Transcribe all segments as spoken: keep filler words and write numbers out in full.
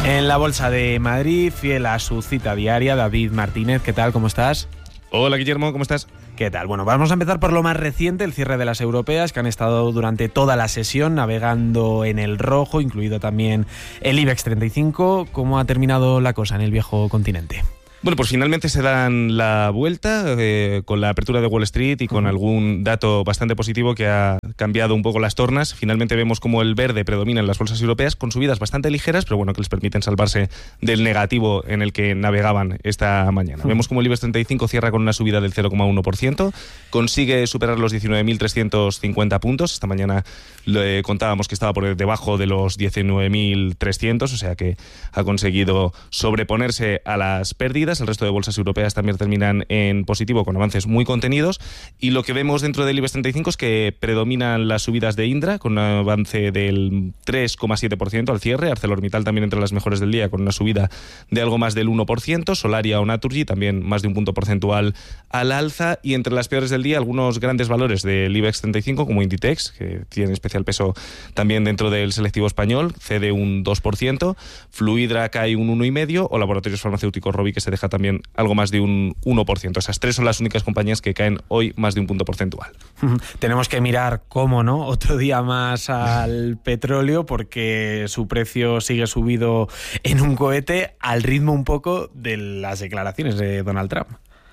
En la Bolsa de Madrid, fiel a su cita diaria, David Martínez, ¿qué tal? ¿Cómo estás? Hola Guillermo, ¿cómo estás? ¿Qué tal? Bueno, vamos a empezar por lo más reciente, el cierre de las europeas, que han estado durante toda la sesión navegando en el rojo, incluido también el IBEX treinta y cinco. ¿Cómo ha terminado la cosa en el viejo continente? Bueno, pues finalmente se dan la vuelta eh, con la apertura de Wall Street y con uh-huh. algún dato bastante positivo que ha cambiado un poco las tornas. Finalmente vemos como el verde predomina en las bolsas europeas con subidas bastante ligeras, pero bueno, que les permiten salvarse del negativo en el que navegaban esta mañana. Uh-huh. Vemos como el IBEX treinta y cinco cierra con una subida del cero coma uno por ciento, consigue superar los diecinueve mil trescientos cincuenta puntos. Esta mañana le contábamos que estaba por debajo de los diecinueve mil trescientos, o sea que ha conseguido sobreponerse a las pérdidas. El resto de bolsas europeas también terminan en positivo con avances muy contenidos, y lo que vemos dentro del IBEX treinta y cinco es que predominan las subidas de Indra con un avance del tres coma siete por ciento al cierre. ArcelorMittal también entre las mejores del día con una subida de algo más del uno por ciento, Solaria o Naturgy también más de un punto porcentual al alza, y entre las peores del día algunos grandes valores del IBEX treinta y cinco como Inditex, que tiene especial peso también dentro del selectivo español, cede un dos por ciento, Fluidra cae un uno coma cinco por ciento o Laboratorios Farmacéuticos Rovi, que se deja también algo más de un uno por ciento. Esas tres son las únicas compañías que caen hoy más de un punto porcentual. Tenemos que mirar, cómo no, otro día más al petróleo, porque su precio sigue subido en un cohete al ritmo un poco de las declaraciones de Donald Trump.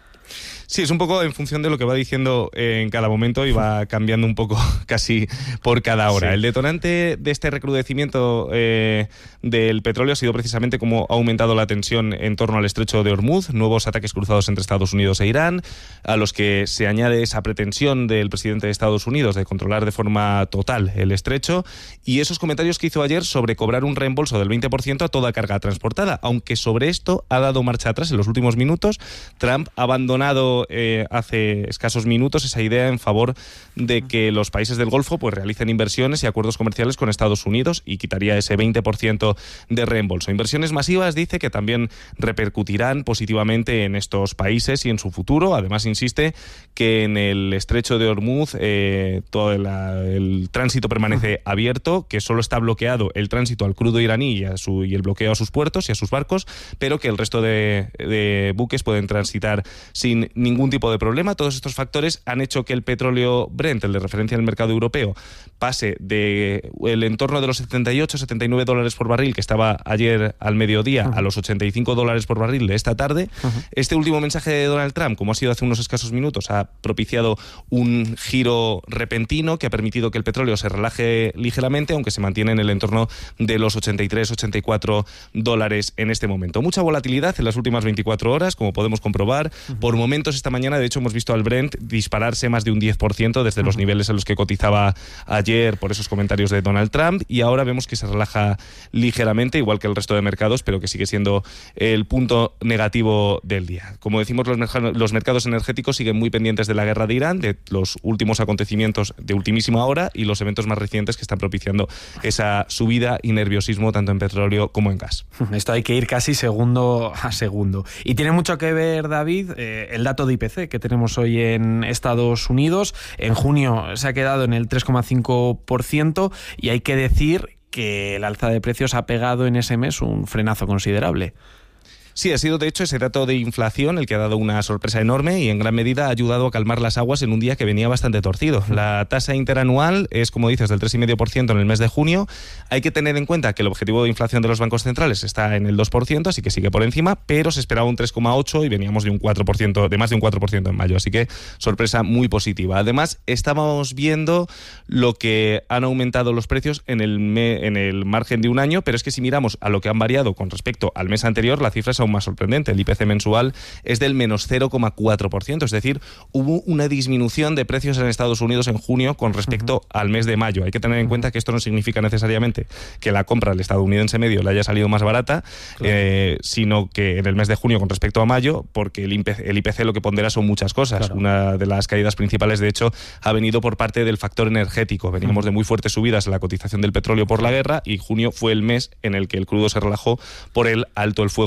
Sí, es un poco en función de lo que va diciendo en cada momento y va cambiando un poco casi por cada hora. Sí. El detonante de este recrudecimiento eh, del petróleo ha sido precisamente cómo ha aumentado la tensión en torno al estrecho de Hormuz, nuevos ataques cruzados entre Estados Unidos e Irán, a los que se añade esa pretensión del presidente de Estados Unidos de controlar de forma total el estrecho, y esos comentarios que hizo ayer sobre cobrar un reembolso del veinte por ciento a toda carga transportada, aunque sobre esto ha dado marcha atrás en los últimos minutos. Trump ha abandonado Eh, hace escasos minutos esa idea en favor de que los países del Golfo pues realicen inversiones y acuerdos comerciales con Estados Unidos, y quitaría ese veinte por ciento de reembolso. Inversiones masivas, dice, que también repercutirán positivamente en estos países y en su futuro. Además, insiste que en el estrecho de Hormuz eh, todo la, el tránsito permanece abierto, que solo está bloqueado el tránsito al crudo iraní y, a su, y el bloqueo a sus puertos y a sus barcos, pero que el resto de, de buques pueden transitar sin ningún ningún tipo de problema. Todos estos factores han hecho que el petróleo Brent, el de referencia en el mercado europeo, pase de el entorno de los setenta y ocho, setenta y nueve dólares por barril que estaba ayer al mediodía uh-huh. a los ochenta y cinco dólares por barril de esta tarde. Uh-huh. Este último mensaje de Donald Trump, como ha sido hace unos escasos minutos, ha propiciado un giro repentino que ha permitido que el petróleo se relaje ligeramente, aunque se mantiene en el entorno de los ochenta y tres, ochenta y cuatro dólares en este momento. Mucha volatilidad en las últimas veinticuatro horas, como podemos comprobar. Uh-huh. Por momentos esta mañana, de hecho, hemos visto al Brent dispararse más de un diez por ciento desde uh-huh. los niveles en los que cotizaba ayer por esos comentarios de Donald Trump, y ahora vemos que se relaja ligeramente, igual que el resto de mercados, pero que sigue siendo el punto negativo del día. Como decimos, los, merc- los mercados energéticos siguen muy pendientes de la guerra de Irán, de los últimos acontecimientos de ultimísima hora y los eventos más recientes que están propiciando esa subida y nerviosismo tanto en petróleo como en gas. Esto hay que ir casi segundo a segundo. Y tiene mucho que ver, David, eh, el dato de I P C que tenemos hoy en Estados Unidos. En junio se ha quedado en el tres coma cinco por ciento, y hay que decir que el alza de precios ha pegado en ese mes un frenazo considerable. Sí, ha sido de hecho ese dato de inflación el que ha dado una sorpresa enorme y en gran medida ha ayudado a calmar las aguas en un día que venía bastante torcido. La tasa interanual es, como dices, del tres coma cinco por ciento en el mes de junio. Hay que tener en cuenta que el objetivo de inflación de los bancos centrales está en el dos por ciento, así que sigue por encima, pero se esperaba un tres coma ocho por ciento y veníamos de un cuatro por ciento, de más de un cuatro por ciento en mayo, así que sorpresa muy positiva. Además, estábamos viendo lo que han aumentado los precios en el, me, en el margen de un año, pero es que si miramos a lo que han variado con respecto al mes anterior, la cifra es aún más sorprendente. El I P C mensual es del menos cero coma cuatro por ciento, es decir, hubo una disminución de precios en Estados Unidos en junio con respecto uh-huh. al mes de mayo. Hay que tener en cuenta que esto no significa necesariamente que la compra al estadounidense medio le haya salido más barata, claro. eh, sino que en el mes de junio con respecto a mayo, porque el I P C, el I P C lo que pondera son muchas cosas. Claro. Una de las caídas principales, de hecho, ha venido por parte del factor energético. Veníamos uh-huh. de muy fuertes subidas en la cotización del petróleo por la guerra, y junio fue el mes en el que el crudo se relajó por el alto el fuego que ahora está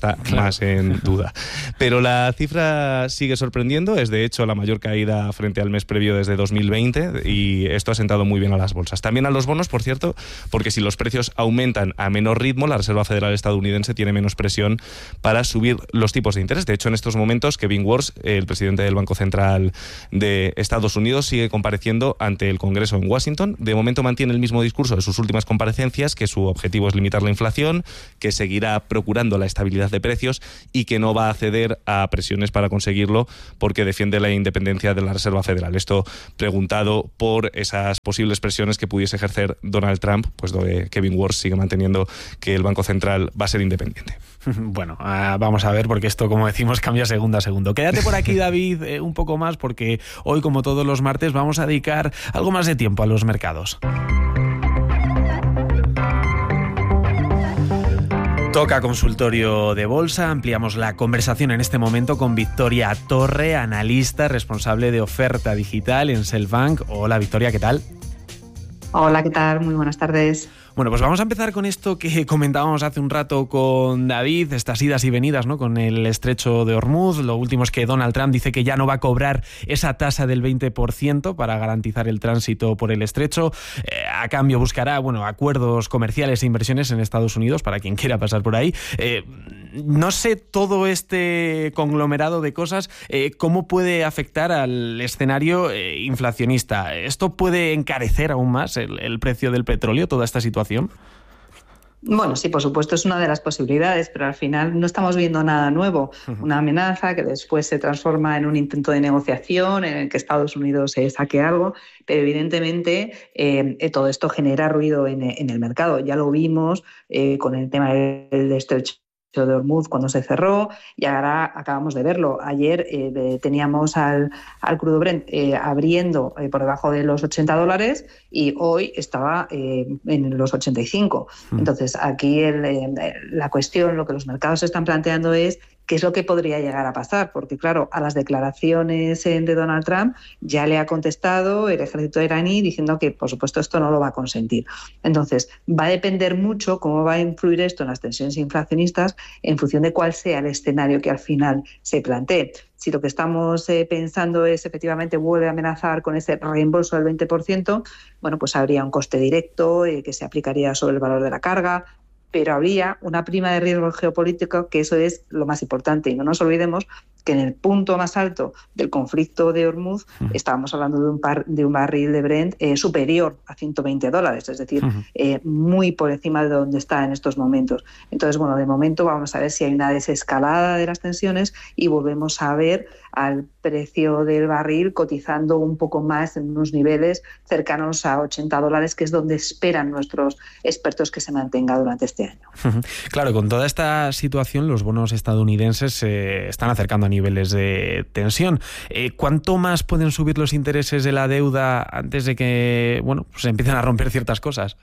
está claro. más en duda. Pero la cifra sigue sorprendiendo, es de hecho la mayor caída frente al mes previo desde dos mil veinte y esto ha sentado muy bien a las bolsas. También a los bonos, por cierto, porque si los precios aumentan a menor ritmo, la Reserva Federal estadounidense tiene menos presión para subir los tipos de interés. De hecho, en estos momentos, Kevin Warsh, el presidente del Banco Central de Estados Unidos, sigue compareciendo ante el Congreso en Washington. De momento mantiene el mismo discurso de sus últimas comparecencias, que su objetivo es limitar la inflación, que seguirá procurando la estabilidad de precios y que no va a ceder a presiones para conseguirlo porque defiende la independencia de la Reserva Federal. Esto preguntado por esas posibles presiones que pudiese ejercer Donald Trump, pues donde Kevin Warsh sigue manteniendo que el Banco Central va a ser independiente. Bueno, uh, vamos a ver, porque esto, como decimos, cambia segundo a segundo. Quédate por aquí, David, eh, un poco más, porque hoy, como todos los martes, vamos a dedicar algo más de tiempo a los mercados. Toca consultorio de bolsa. Ampliamos la conversación en este momento con Victoria Torre, analista responsable de oferta digital en Selvank. Hola, Victoria, ¿qué tal? Hola, ¿qué tal? Muy buenas tardes. Bueno, pues vamos a empezar con esto que comentábamos hace un rato con David, estas idas y venidas, ¿no?, con el estrecho de Hormuz. Lo último es que Donald Trump dice que ya no va a cobrar esa tasa del veinte por ciento para garantizar el tránsito por el estrecho. Eh, a cambio buscará, bueno, acuerdos comerciales e inversiones en Estados Unidos para quien quiera pasar por ahí. Eh, no sé, todo este conglomerado de cosas, eh, ¿cómo puede afectar al escenario eh, inflacionista? ¿Esto puede encarecer aún más el, el precio del petróleo, toda esta situación? Bueno, sí, por supuesto es una de las posibilidades, pero al final no estamos viendo nada nuevo. Uh-huh. Una amenaza que después se transforma en un intento de negociación en el que Estados Unidos eh, saque algo, pero evidentemente eh, todo esto genera ruido en, en el mercado. Ya lo vimos eh, con el tema del estrecho de Hormuz cuando se cerró y ahora acabamos de verlo. Ayer eh, de, teníamos al, al crudo Brent eh, abriendo eh, por debajo de los ochenta dólares y hoy estaba eh, en los ochenta y cinco. Mm. Entonces aquí el, eh, la cuestión, lo que los mercados están planteando es qué es lo que podría llegar a pasar, porque claro, a las declaraciones de Donald Trump ya le ha contestado el ejército iraní diciendo que por supuesto esto no lo va a consentir. Entonces va a depender mucho cómo va a influir esto en las tensiones inflacionistas en función de cuál sea el escenario que al final se plantee. Si lo que estamos eh, pensando es efectivamente vuelve a amenazar con ese reembolso del veinte por ciento, bueno, pues habría un coste directo eh, que se aplicaría sobre el valor de la carga, pero habría una prima de riesgo geopolítico, que eso es lo más importante. Y no nos olvidemos que en el punto más alto del conflicto de Hormuz uh-huh. estábamos hablando de un, par, de un barril de Brent eh, superior a ciento veinte dólares, es decir, uh-huh. eh, muy por encima de donde está en estos momentos. Entonces, bueno, de momento vamos a ver si hay una desescalada de las tensiones y volvemos a ver al precio del barril cotizando un poco más en unos niveles cercanos a ochenta dólares, que es donde esperan nuestros expertos que se mantenga durante este año. Uh-huh. Claro, con toda esta situación los bonos estadounidenses se están acercando a niveles de tensión. Eh, ¿Cuánto más pueden subir los intereses de la deuda antes de que, bueno, pues empiecen a romper ciertas cosas?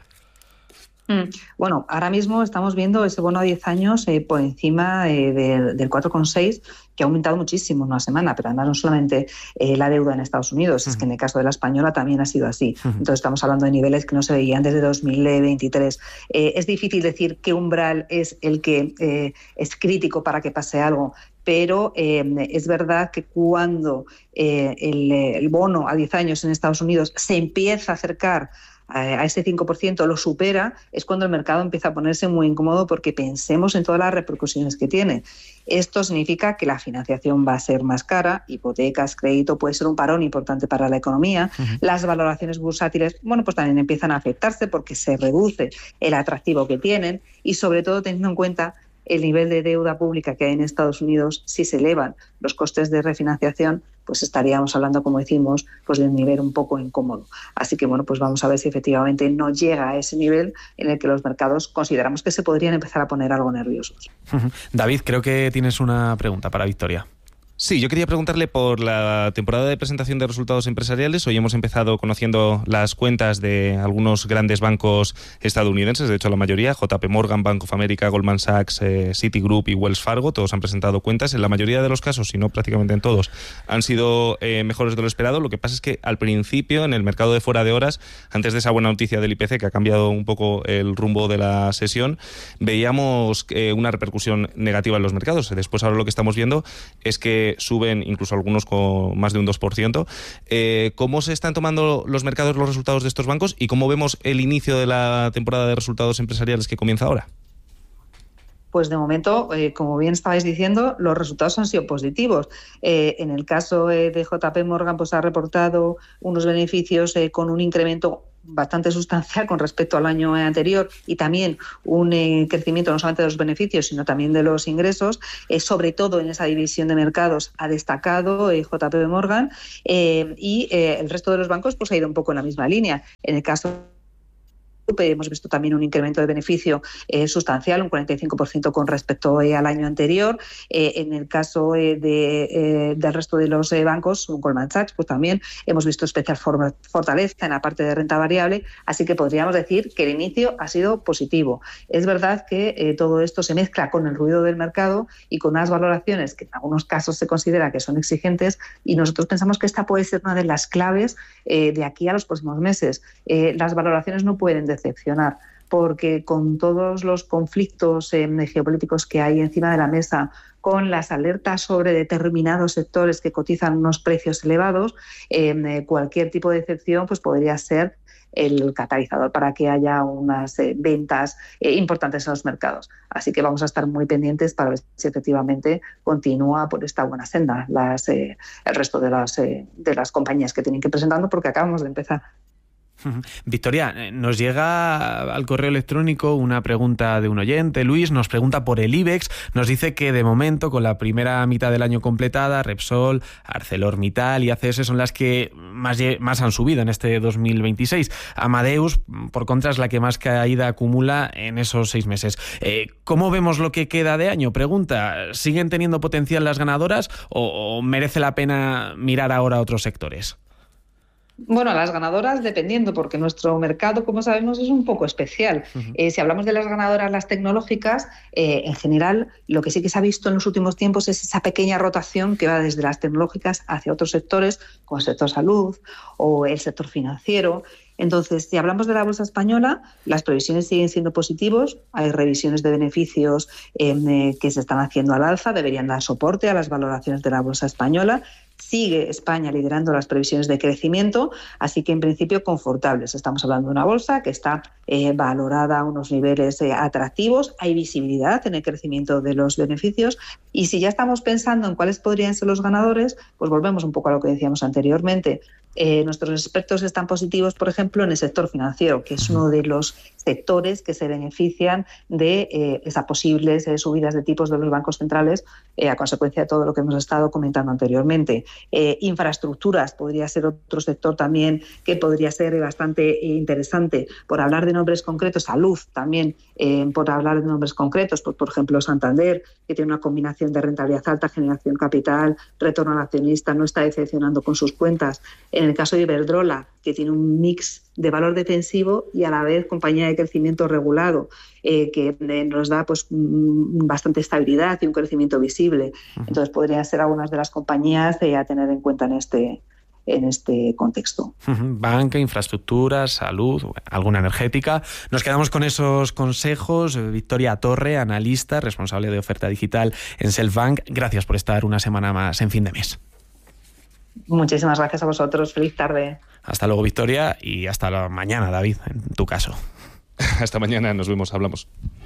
Bueno, ahora mismo estamos viendo ese bono a diez años eh, por encima eh, de, del cuatro coma seis, que ha aumentado muchísimo en una semana, pero además no solamente eh, la deuda en Estados Unidos, uh-huh. es que en el caso de la española también ha sido así. Uh-huh. Entonces estamos hablando de niveles que no se veían desde dos mil veintitrés. Eh, es difícil decir qué umbral es el que eh, es crítico para que pase algo, pero eh, es verdad que cuando eh, el, el bono a diez años en Estados Unidos se empieza a acercar a ese cinco por ciento, lo supera, es cuando el mercado empieza a ponerse muy incómodo, porque pensemos en todas las repercusiones que tiene. Esto significa que la financiación va a ser más cara, hipotecas, crédito, puede ser un parón importante para la economía. Uh-huh. Las valoraciones bursátiles, bueno, pues también empiezan a afectarse porque se reduce el atractivo que tienen y sobre todo teniendo en cuenta el nivel de deuda pública que hay en Estados Unidos. Si se elevan los costes de refinanciación, pues estaríamos hablando, como decimos, pues de un nivel un poco incómodo. Así que, bueno, pues vamos a ver si efectivamente no llega a ese nivel en el que los mercados consideramos que se podrían empezar a poner algo nerviosos. Uh-huh. David, creo que tienes una pregunta para Victoria. Sí, yo quería preguntarle por la temporada de presentación de resultados empresariales. Hoy hemos empezado conociendo las cuentas de algunos grandes bancos estadounidenses, de hecho la mayoría, J P Morgan, Bank of America, Goldman Sachs, eh, Citigroup y Wells Fargo, todos han presentado cuentas. En la mayoría de los casos, si no prácticamente en todos, han sido eh, mejores de lo esperado. Lo que pasa es que al principio, en el mercado de fuera de horas, antes de esa buena noticia del I P C, que ha cambiado un poco el rumbo de la sesión, veíamos eh, una repercusión negativa en los mercados. Después ahora lo que estamos viendo es que suben incluso algunos con más de un dos por ciento. Eh, ¿Cómo se están tomando los mercados los resultados de estos bancos y cómo vemos el inicio de la temporada de resultados empresariales que comienza ahora? Pues de momento, eh, como bien estabais diciendo, los resultados han sido positivos. Eh, en el caso eh, de J P Morgan, pues ha reportado unos beneficios eh, con un incremento bastante sustancial con respecto al año anterior y también un eh, crecimiento no solamente de los beneficios, sino también de los ingresos. Eh, sobre todo en esa división de mercados ha destacado eh, J P Morgan eh, y eh, el resto de los bancos pues ha ido un poco en la misma línea. En el caso hemos visto también un incremento de beneficio eh, sustancial, un cuarenta y cinco por ciento con respecto eh, al año anterior. Eh, en el caso eh, de, eh, del resto de los eh, bancos, Goldman Sachs, pues también hemos visto especial for- fortaleza en la parte de renta variable, así que podríamos decir que el inicio ha sido positivo. Es verdad que eh, todo esto se mezcla con el ruido del mercado y con unas valoraciones que en algunos casos se considera que son exigentes, y nosotros pensamos que esta puede ser una de las claves eh, de aquí a los próximos meses. Eh, las valoraciones no pueden decepcionar, porque con todos los conflictos eh, geopolíticos que hay encima de la mesa, con las alertas sobre determinados sectores que cotizan unos precios elevados, eh, cualquier tipo de decepción pues podría ser el catalizador para que haya unas eh, ventas eh, importantes en los mercados. Así que vamos a estar muy pendientes para ver si efectivamente continúa por esta buena senda las, eh, el resto de las, eh, de las compañías que tienen que ir presentando, porque acabamos de empezar. Victoria, nos llega al correo electrónico una pregunta de un oyente. Luis nos pregunta por el IBEX. Nos dice que de momento, con la primera mitad del año completada, Repsol, ArcelorMittal y A C S son las que más, más han subido en este dos mil veintiséis. Amadeus, por contra, es la que más caída acumula en esos seis meses. Eh, ¿Cómo vemos lo que queda de año? Pregunta, ¿siguen teniendo potencial las ganadoras o, o merece la pena mirar ahora a otros sectores? Bueno, las ganadoras dependiendo, porque nuestro mercado, como sabemos, es un poco especial. Uh-huh. Eh, si hablamos de las ganadoras, las tecnológicas, eh, en general, lo que sí que se ha visto en los últimos tiempos es esa pequeña rotación que va desde las tecnológicas hacia otros sectores, como el sector salud o el sector financiero. Entonces, si hablamos de la bolsa española, las previsiones siguen siendo positivos. Hay revisiones de beneficios eh, que se están haciendo al alza, deberían dar soporte a las valoraciones de la bolsa española. Sigue España liderando las previsiones de crecimiento, así que en principio confortables. Estamos hablando de una bolsa que está eh, valorada a unos niveles eh, atractivos, hay visibilidad en el crecimiento de los beneficios, y si ya estamos pensando en cuáles podrían ser los ganadores, pues volvemos un poco a lo que decíamos anteriormente. Eh, nuestros expertos están positivos, por ejemplo, en el sector financiero, que es uno de los sectores que se benefician de eh, esas posibles eh, subidas de tipos de los bancos centrales eh, a consecuencia de todo lo que hemos estado comentando anteriormente. Eh, infraestructuras podría ser otro sector también que podría ser bastante interesante. Por hablar de nombres concretos, salud también, eh, por hablar de nombres concretos, por, por ejemplo Santander, que tiene una combinación de rentabilidad alta, generación capital, retorno al accionista, no está decepcionando con sus cuentas. En el caso de Iberdrola, que tiene un mix de valor defensivo y a la vez compañía de crecimiento regulado, eh, que eh, nos da pues bastante estabilidad y un crecimiento visible. Entonces podrían ser algunas de las compañías eh, a tener en cuenta en este en este contexto. Banca, infraestructuras, salud, alguna energética. Nos quedamos con esos consejos. Victoria Torre, analista, responsable de oferta digital en Selfbank. Gracias por estar una semana más en Fin de Mes. Muchísimas gracias a vosotros. Feliz tarde. Hasta luego, Victoria, y hasta la mañana, David, en tu caso. Hasta mañana, nos vemos, hablamos.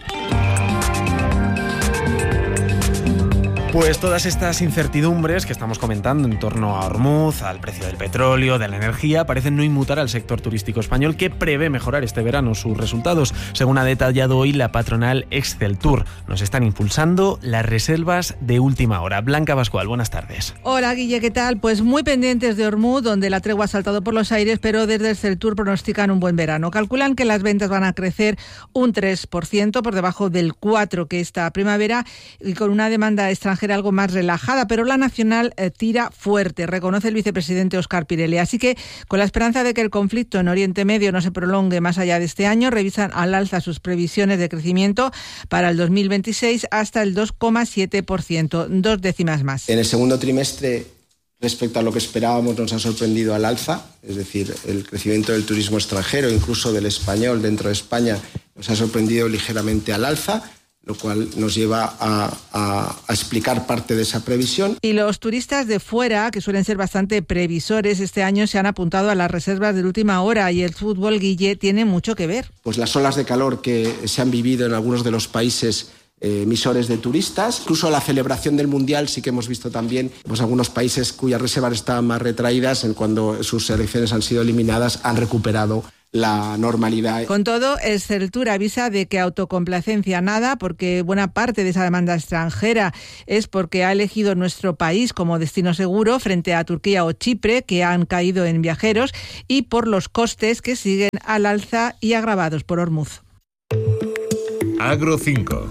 Pues todas estas incertidumbres que estamos comentando en torno a Hormuz, al precio del petróleo, de la energía, parecen no inmutar al sector turístico español, que prevé mejorar este verano sus resultados. Según ha detallado hoy la patronal Exceltur, nos están impulsando las reservas de última hora. Blanca Pascual, buenas tardes. Hola, Guille, ¿qué tal? Pues muy pendientes de Hormuz, donde la tregua ha saltado por los aires, pero desde Exceltur pronostican un buen verano. Calculan que las ventas van a crecer un tres por ciento, por debajo del cuatro por ciento que esta primavera, y con una demanda extranjera extranjera algo más relajada, pero la nacional eh, tira fuerte, reconoce el vicepresidente Óscar Pirelli. Así que, con la esperanza de que el conflicto en Oriente Medio no se prolongue más allá de este año, revisan al alza sus previsiones de crecimiento para el dos mil veintiséis hasta el dos coma siete por ciento, dos décimas más. En el segundo trimestre, respecto a lo que esperábamos, nos ha sorprendido al alza, es decir, el crecimiento del turismo extranjero, incluso del español dentro de España, nos ha sorprendido ligeramente al alza, lo cual nos lleva a, a, a explicar parte de esa previsión. Y los turistas de fuera, que suelen ser bastante previsores, este año se han apuntado a las reservas de última hora, y el fútbol, Guille, tiene mucho que ver. Pues las olas de calor que se han vivido en algunos de los países eh, emisores de turistas, incluso la celebración del Mundial, sí que hemos visto también pues, algunos países cuyas reservas estaban más retraídas, en cuando sus selecciones han sido eliminadas, han recuperado la normalidad. Con todo, Exceltur avisa de que autocomplacencia nada, porque buena parte de esa demanda extranjera es porque ha elegido nuestro país como destino seguro frente a Turquía o Chipre, que han caído en viajeros, y por los costes que siguen al alza y agravados por Hormuz. Agro cinco.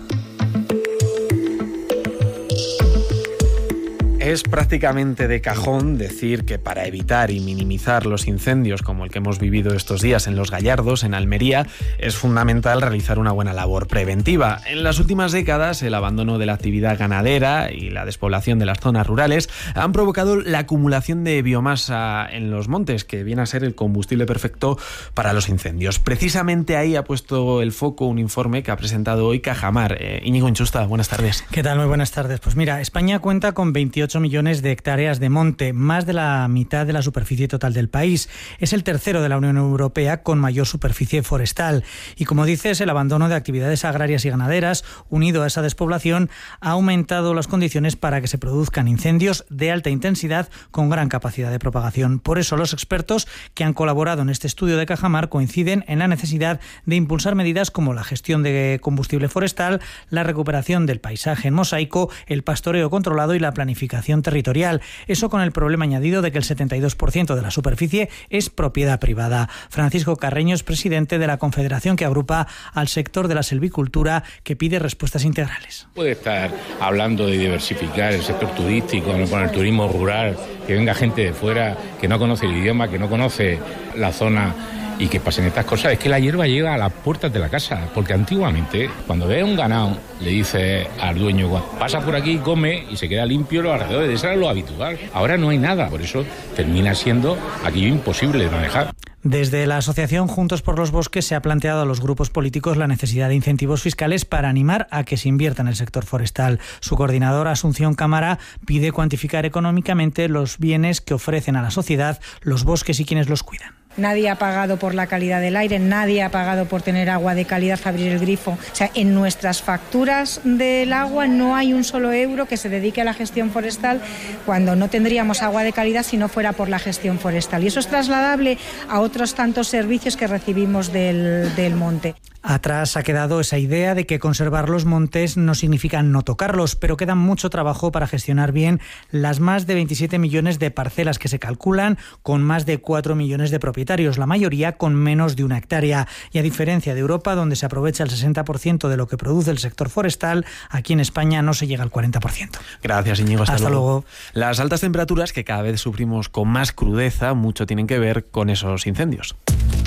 Es prácticamente de cajón decir que para evitar y minimizar los incendios como el que hemos vivido estos días en Los Gallardos, en Almería, es fundamental realizar una buena labor preventiva. En las últimas décadas, el abandono de la actividad ganadera y la despoblación de las zonas rurales han provocado la acumulación de biomasa en los montes, que viene a ser el combustible perfecto para los incendios. Precisamente ahí ha puesto el foco un informe que ha presentado hoy Cajamar. Eh, Íñigo Inchusta, buenas tardes. ¿Qué tal? Muy buenas tardes. Pues mira, España cuenta con veintiocho millones de hectáreas de monte, más de la mitad de la superficie total del país. Es el tercero de la Unión Europea con mayor superficie forestal. Y como dices, el abandono de actividades agrarias y ganaderas, unido a esa despoblación, ha aumentado las condiciones para que se produzcan incendios de alta intensidad con gran capacidad de propagación. Por eso los expertos que han colaborado en este estudio de Cajamar coinciden en la necesidad de impulsar medidas como la gestión de combustible forestal, la recuperación del paisaje en mosaico, el pastoreo controlado y la planificación territorial. Eso con el problema añadido de que el setenta y dos por ciento de la superficie es propiedad privada. Francisco Carreño es presidente de la confederación que agrupa al sector de la silvicultura, que pide respuestas integrales. Puede estar hablando de diversificar el sector turístico, con el turismo rural, que venga gente de fuera que no conoce el idioma, que no conoce la zona, y que pasen estas cosas. Es que la hierba llega a las puertas de la casa, porque antiguamente, cuando ve un ganado, le dice al dueño, pasa por aquí, come y se queda limpio los alrededores. Eso era lo habitual. Ahora no hay nada, por eso termina siendo aquello imposible de manejar. Desde la asociación Juntos por los Bosques se ha planteado a los grupos políticos la necesidad de incentivos fiscales para animar a que se invierta en el sector forestal. Su coordinadora, Asunción Cámara, pide cuantificar económicamente los bienes que ofrecen a la sociedad los bosques y quienes los cuidan. Nadie ha pagado por la calidad del aire, nadie ha pagado por tener agua de calidad, abrir el grifo. O sea, en nuestras facturas del agua no hay un solo euro que se dedique a la gestión forestal, cuando no tendríamos agua de calidad si no fuera por la gestión forestal. Y eso es trasladable a otros tantos servicios que recibimos del, del monte. Atrás ha quedado esa idea de que conservar los montes no significa no tocarlos, pero queda mucho trabajo para gestionar bien las más de veintisiete millones de parcelas que se calculan, con más de cuatro millones de propietarios, la mayoría con menos de una hectárea. Y a diferencia de Europa, donde se aprovecha el sesenta por ciento de lo que produce el sector forestal, aquí en España no se llega al cuarenta por ciento. Gracias, Íñigo. Hasta, Hasta luego. luego. Las altas temperaturas que cada vez sufrimos con más crudeza, mucho tienen que ver con esos incendios.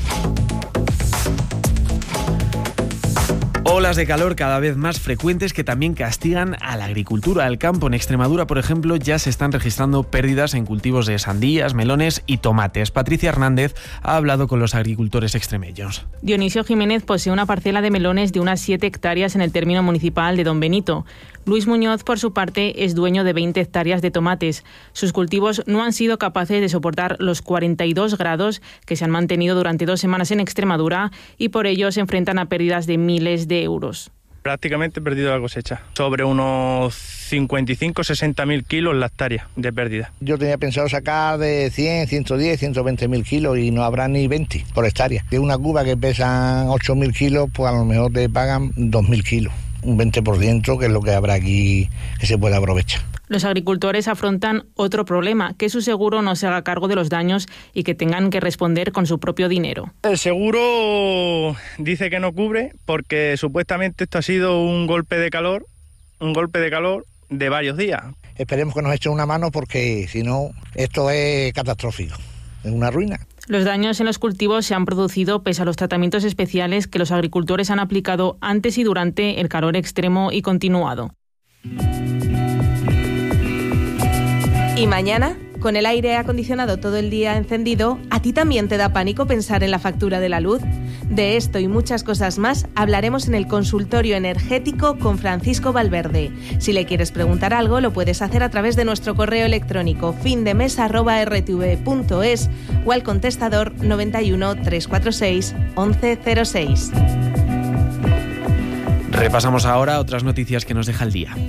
Olas de calor cada vez más frecuentes que también castigan a la agricultura, al campo. En Extremadura, por ejemplo, ya se están registrando pérdidas en cultivos de sandías, melones y tomates. Patricia Hernández ha hablado con los agricultores extremeños. Dionisio Jiménez posee una parcela de melones de unas siete hectáreas en el término municipal de Don Benito. Luis Muñoz, por su parte, es dueño de veinte hectáreas de tomates. Sus cultivos no han sido capaces de soportar los cuarenta y dos grados que se han mantenido durante dos semanas en Extremadura, y por ello se enfrentan a pérdidas de miles de euros. Prácticamente he perdido la cosecha, sobre unos cincuenta y cinco a sesenta mil kilos la hectárea de pérdida. Yo tenía pensado sacar de cien, ciento diez, ciento veinte mil kilos y no habrá ni veinte por hectárea. De una cuba que pesa ocho mil kilos, pues a lo mejor te pagan dos mil kilos. Un veinte por ciento, que es lo que habrá aquí que se pueda aprovechar. Los agricultores afrontan otro problema, que su seguro no se haga cargo de los daños y que tengan que responder con su propio dinero. El seguro dice que no cubre porque supuestamente esto ha sido un golpe de calor, un golpe de calor de varios días. Esperemos que nos echen una mano porque si no, esto es catastrófico, es una ruina. Los daños en los cultivos se han producido pese a los tratamientos especiales que los agricultores han aplicado antes y durante el calor extremo y continuado. ¿Y mañana? Con el aire acondicionado todo el día encendido, ¿a ti también te da pánico pensar en la factura de la luz? De esto y muchas cosas más hablaremos en el consultorio energético con Francisco Valverde. Si le quieres preguntar algo, lo puedes hacer a través de nuestro correo electrónico findemesa arroba r t v punto es o al contestador noventa y uno, trescientos cuarenta y seis, once cero seis. Repasamos ahora otras noticias que nos deja el día.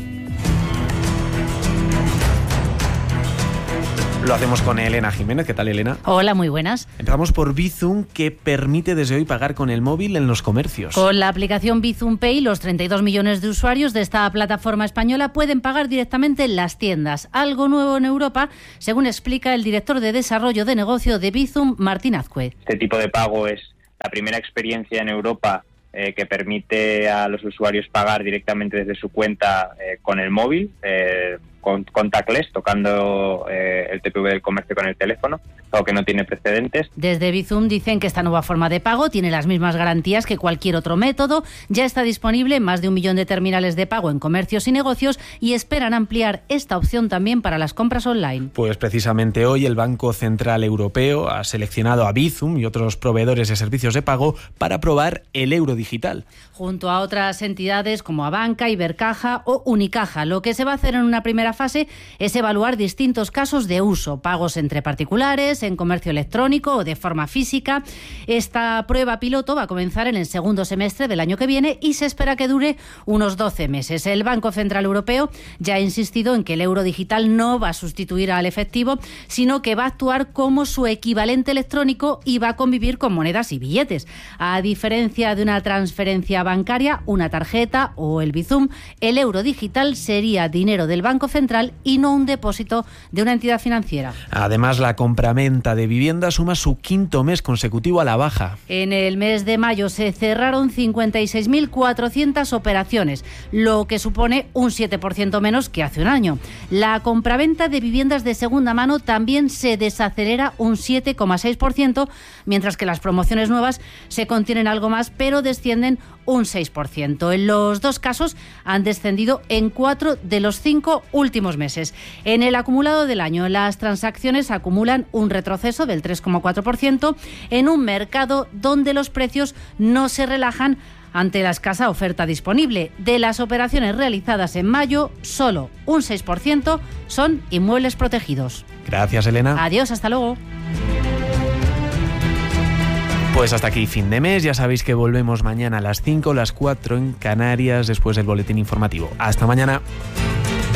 Lo hacemos con Elena Jiménez. ¿Qué tal, Elena? Hola, muy buenas. Empezamos por Bizum, que permite desde hoy pagar con el móvil en los comercios. Con la aplicación Bizum Pay, los treinta y dos millones de usuarios de esta plataforma española pueden pagar directamente en las tiendas. Algo nuevo en Europa, según explica el director de Desarrollo de Negocio de Bizum, Martín Azcue. Este tipo de pago es la primera experiencia en Europa eh, que permite a los usuarios pagar directamente desde su cuenta eh, con el móvil, eh, con contactless, tocando eh, el T P V del comercio con el teléfono, algo que no tiene precedentes. Desde Bizum dicen que esta nueva forma de pago tiene las mismas garantías que cualquier otro método, ya está disponible en más de un millón de terminales de pago en comercios y negocios y esperan ampliar esta opción también para las compras online. Pues precisamente hoy el Banco Central Europeo ha seleccionado a Bizum y otros proveedores de servicios de pago para probar el euro digital. Junto a otras entidades como Abanca, Ibercaja o Unicaja. Lo que se va a hacer en una primera fase es evaluar distintos casos de uso, pagos entre particulares, en comercio electrónico o de forma física. Esta prueba piloto va a comenzar en el segundo semestre del año que viene y se espera que dure unos doce meses. El Banco Central Europeo ya ha insistido en que el euro digital no va a sustituir al efectivo, sino que va a actuar como su equivalente electrónico y va a convivir con monedas y billetes. A diferencia de una transferencia bancaria, una tarjeta o el Bizum, el euro digital sería dinero del Banco Central y no un depósito de una entidad financiera. Además, la compraventa de vivienda suma su quinto mes consecutivo a la baja. En el mes de mayo se cerraron cincuenta y seis mil cuatrocientas operaciones, lo que supone un siete por ciento menos que hace un año. La compraventa de viviendas de segunda mano también se desacelera un siete coma seis por ciento, mientras que las promociones nuevas se contienen algo más, pero descienden un seis por ciento. En los dos casos han descendido en cuatro de los cinco últimos meses. En el acumulado del año, las transacciones acumulan un retroceso del tres coma cuatro por ciento en un mercado donde los precios no se relajan ante la escasa oferta disponible. De las operaciones realizadas en mayo, solo un seis por ciento son inmuebles protegidos. Gracias, Elena. Adiós, hasta luego. Pues hasta aquí fin de mes, ya sabéis que volvemos mañana a las cinco, las cuatro en Canarias después del boletín informativo. Hasta mañana.